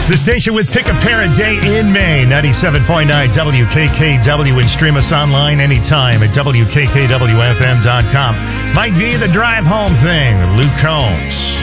The station with Pick a Pair a Day in May, 97.9 WKKW, and stream us online anytime at WKKWFM.com. Mike V, The Drive Home Thing with Luke Combs.